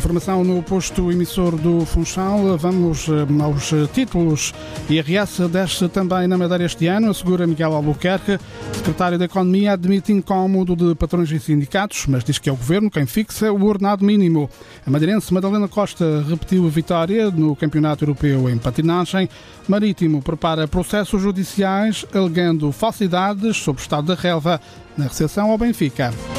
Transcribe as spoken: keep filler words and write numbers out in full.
Informação no posto emissor do Funchal. Vamos aos títulos. I R S desce também na Madeira este ano, assegura Miguel Albuquerque. Secretário da Economia admite incómodo de patrões e sindicatos, mas diz que é o Governo quem fixa o ordenado mínimo. A madeirense Madalena Costa repetiu a vitória no Campeonato Europeu em patinagem. Marítimo prepara processos judiciais alegando falsidades sobre o estado da relva na recepção ao Benfica.